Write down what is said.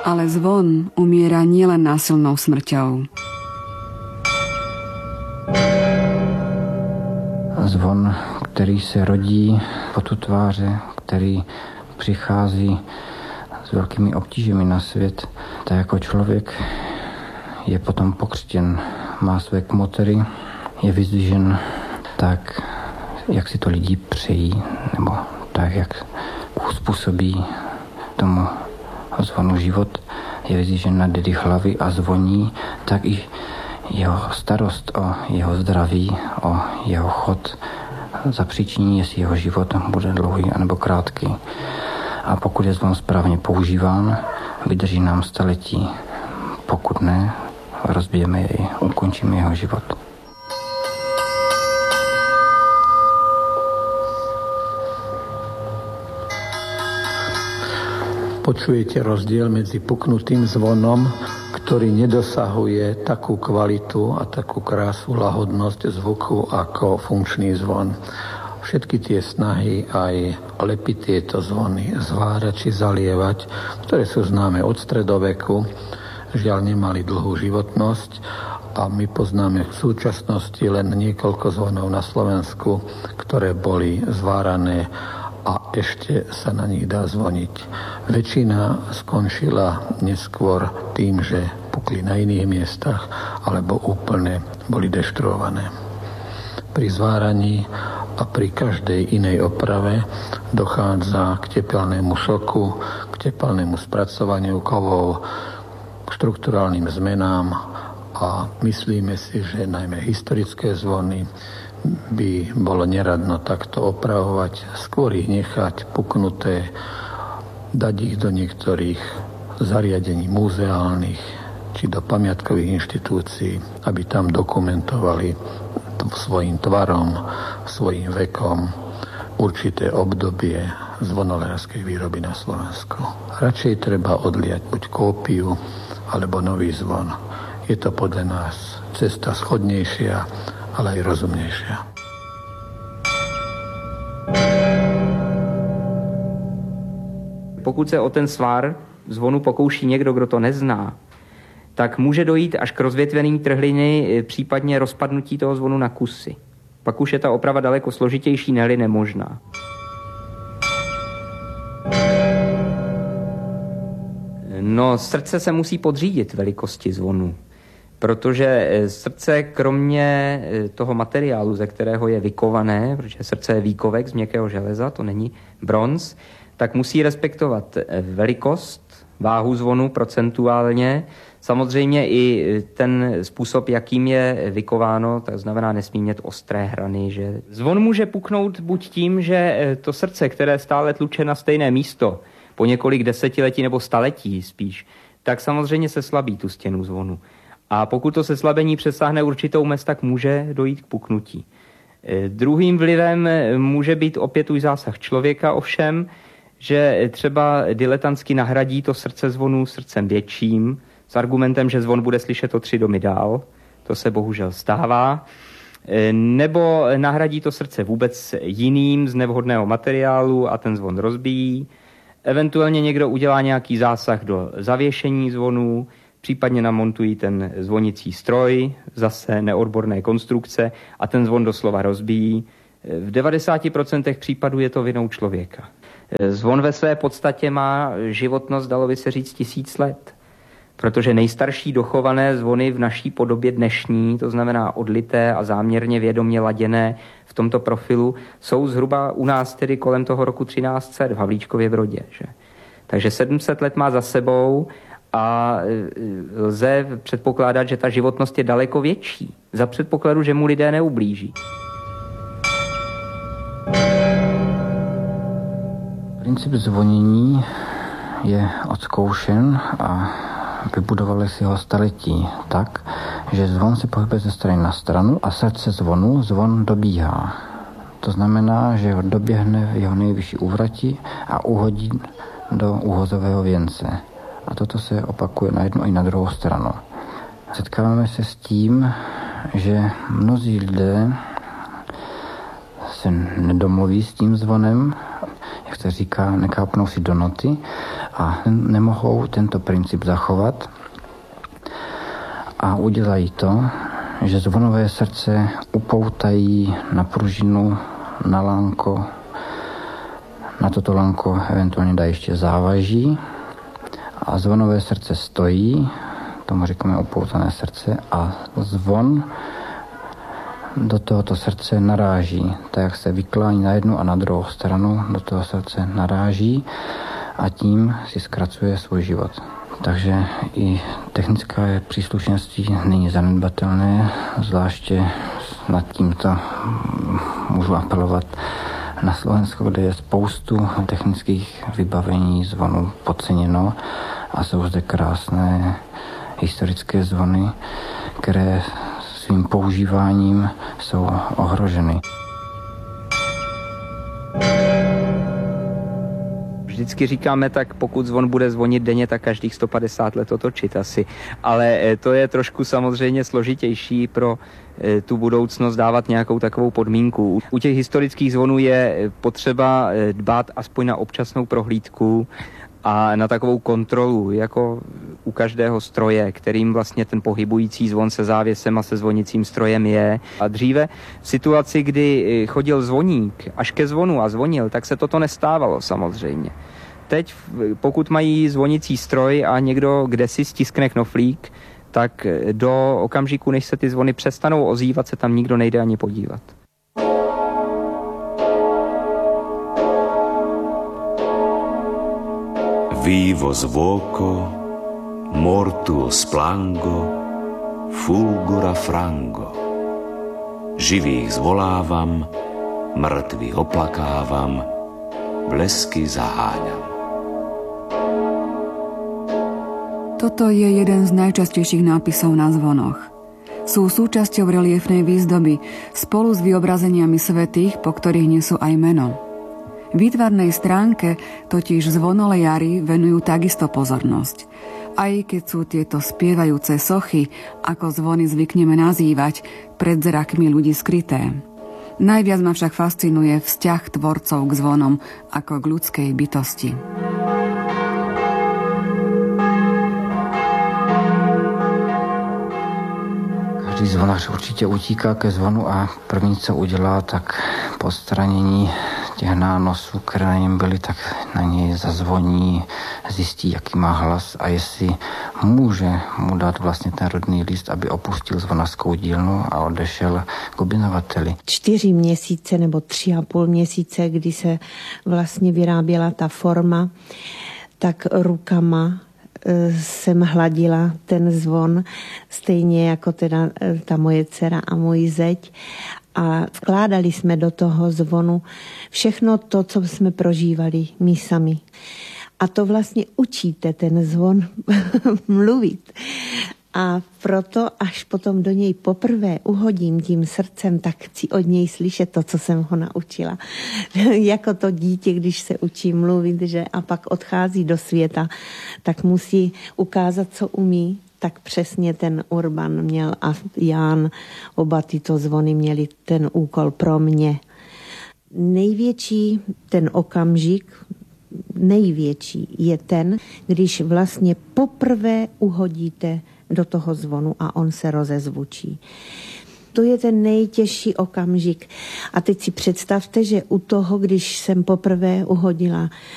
Ale zvon umiera nielen násilnou smrťou. Zvon, který se rodí po tu tváře, který přichází s velkými obtížemi na svět, tak jako člověk je potom pokřtěn, má své kmotery, je vyzdvižen tak, jak si to lidi přejí, nebo tak, jak uspůsobí tomu zvonu život, je vyzdvižen na dedy hlavy a zvoní, tak i jeho starost o jeho zdraví, o jeho chod zapříčiní, jestli jeho život bude dlouhý anebo krátký. A pokud je zvon správně používán, vydrží nám staletí. Pokud ne, rozbijeme jej, ukončíme jeho život. Počujete rozdiel medzi puknutým zvonom, ktorý nedosahuje takú kvalitu a takú krásu, lahodnosť zvuku ako funkčný zvon. Všetky tie snahy aj lepiť tieto zvony, zvárať či zalievať, ktoré sú známe od stredoveku, žiaľ nemali dlhú životnosť a my poznáme v súčasnosti len niekoľko zvonov na Slovensku, ktoré boli zvárané a ešte sa na nich dá zvoniť. Väčšina skončila neskôr tým, že pukli na iných miestach alebo úplne boli deštruované. Pri zváraní a pri každej inej oprave dochádza k tepelnému šoku, k tepelnému spracovaniu kovov, k štrukturálnym zmenám a myslíme si, že najmä historické zvony by bolo neradno takto opravovať, skôr ich nechať puknuté, dať ich do niektorých zariadení muzeálnych či do pamiatkových inštitúcií, aby tam dokumentovali svojím tvarom, svojím vekom určité obdobie zvonolárskej výroby na Slovensku. Radšej treba odliať buď kópiu alebo nový zvon. Je to podľa nás cesta schodnejšia, ale aj rozumnejšia. Pokud se o ten svár zvonu pokouší někdo, kdo to nezná, tak může dojít až k rozvětvení trhliny, případně rozpadnutí toho zvonu na kusy. Pak už je ta oprava daleko složitější, ne-li nemožná. No, srdce se musí podřídit velikosti zvonu, protože srdce kromě toho materiálu, ze kterého je vykované, protože srdce je výkovek z měkkého železa, to není bronz, tak musí respektovat velikost, váhu zvonu procentuálně, samozřejmě i ten způsob, jakým je vykováno, tak znamená nesmí mít ostré hrany. Že zvon může puknout buď tím, že to srdce, které stále tluče na stejné místo, po několik desetiletí nebo staletí spíš, tak samozřejmě se slabí tu stěnu zvonu. A pokud to seslabení přesáhne určitou mez, tak může dojít k puknutí. Druhým vlivem může být opět už zásah člověka, ovšem, že třeba diletantsky nahradí to srdce zvonu srdcem větším, s argumentem, že zvon bude slyšet o 3 domy dál, to se bohužel stává, nebo nahradí to srdce vůbec jiným z nevhodného materiálu a ten zvon rozbíjí, eventuálně někdo udělá nějaký zásah do zavěšení zvonů, případně namontují ten zvonicí stroj, zase neodborné konstrukce a ten zvon doslova rozbíjí. V 90% případů je to vinou člověka. Zvon ve své podstatě má životnost, dalo by se říct, 1000 let. Protože nejstarší dochované zvony v naší podobě dnešní, to znamená odlité a záměrně vědomě laděné v tomto profilu, jsou zhruba u nás tedy kolem toho roku 1300 v Havlíčkově Brodě. Že? Takže 700 let má za sebou a lze předpokládat, že ta životnost je daleko větší. Za předpokladu, že mu lidé neublíží. Princip zvonění je odzkoušen a vybudovali si ho staletí tak, že zvon se pohybuje ze strany na stranu a srdce zvonu zvon dobíhá. To znamená, že ho doběhne v jeho nejvyšší úvrati a uhodí do úhozového věnce. A toto se opakuje na jednu i na druhou stranu. Setkáváme se s tím, že mnozí lidé se nedomluví s tím zvonem, jak se říká, nekápnou si do noty a nemohou tento princip zachovat a udělají to, že zvonové srdce upoutají na pružinu, na lánko, na toto lánko eventuálně dají ještě závaží a zvonové srdce stojí, tomu říkáme upoutané srdce, a zvon do tohoto srdce naráží, tak jak se vyklání na jednu a na druhou stranu, do toho srdce naráží a tím si zkracuje svůj život. Takže i technické příslušenství není zanedbatelné, zvláště nad tímto můžu apelovat na Slovensku, kde je spoustu technických vybavení zvonů podceněno a jsou zde krásné historické zvony, které svým používáním jsou ohroženy. Vždycky říkáme tak, pokud zvon bude zvonit denně, tak každých 150 let otočit asi. Ale to je trošku samozřejmě složitější pro tu budoucnost dávat nějakou takovou podmínku. U těch historických zvonů je potřeba dbát aspoň na občasnou prohlídku a na takovou kontrolu, jako u každého stroje, kterým vlastně ten pohybující zvon se závěsem a se zvonicím strojem je. A dříve v situaci, kdy chodil zvoník až ke zvonu a zvonil, tak se toto nestávalo samozřejmě. Teď, pokud mají zvonicí stroj a někdo kdesi stiskne knoflík, tak do okamžiku, než se ty zvony přestanou ozývat, se tam nikdo nejde ani podívat. Vivo svoco, mortuo splango, fulgura frango. Živých zvolávam, mŕtvych oplakávam, blesky zaháňam. Toto je jeden z najčastejších nápisov na zvonoch. Sú súčasťou reliefnej výzdoby spolu s vyobrazeniami svätých, po ktorých nesú aj meno. Výtvarnej stránke totiž zvonolejari venujú takisto pozornosť. Aj keď sú tieto spievajúce sochy, ako zvony zvykneme nazývať, pred zrakmi ľudí skryté. Najviac ma však fascinuje vzťah tvorcov k zvonom ako k ľudskej bytosti. Každý zvonař určitě utíká ke zvonu a první, co udělá, tak po odstranění těch nánosů, které na něm byly, tak na něj zazvoní, zjistí, jaký má hlas a jestli může mu dát vlastně ten rodný list, aby opustil zvonařskou dílnu a odešel k objednavateli. 4 měsíce nebo 3,5 měsíce, kdy se vlastně vyráběla ta forma, tak rukama jsem hladila ten zvon, stejně jako teda ta moje dcera a můj zeď. A vkládali jsme do toho zvonu všechno to, co jsme prožívali my sami. A to vlastně učíte ten zvon mluvit. A proto, až potom do něj poprvé uhodím tím srdcem, tak chci od něj slyšet to, co jsem ho naučila. Jako to dítě, když se učí mluvit, že a pak odchází do světa, tak musí ukázat, co umí. Tak přesně ten Urban měl a Ján, oba tyto zvony měli ten úkol pro mě. Největší ten okamžik, největší je ten, když vlastně poprvé uhodíte do toho zvonu a on se rozezvučí. To je ten nejtěžší okamžik. A teď si představte, že u toho, když jsem poprvé uhodila